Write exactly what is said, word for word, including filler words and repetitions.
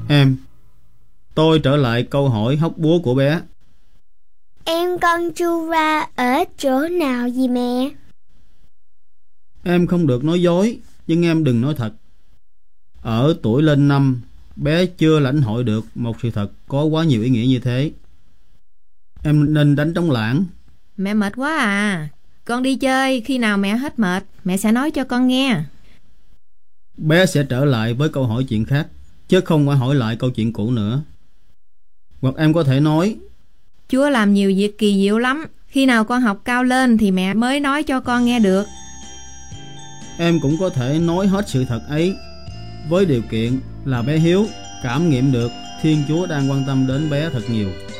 Em, tôi trở lại câu hỏi hóc búa của bé. Em con Jura ở chỗ nào gì mẹ? Em không được nói dối, nhưng em đừng nói thật. Ở tuổi lên năm, bé chưa lãnh hội được một sự thật có quá nhiều ý nghĩa như thế. Em nên đánh trống lãng. Mẹ mệt quá à. Con đi chơi, khi nào mẹ hết mệt, mẹ sẽ nói cho con nghe. Bé sẽ trở lại với câu hỏi chuyện khác, chứ không phải hỏi lại câu chuyện cũ nữa. Hoặc em có thể nói: Chúa làm nhiều việc kỳ diệu lắm, khi nào con học cao lên thì mẹ mới nói cho con nghe được. Em cũng có thể nói hết sự thật ấy, với điều kiện là bé Hiếu cảm nghiệm được Thiên Chúa đang quan tâm đến bé thật nhiều.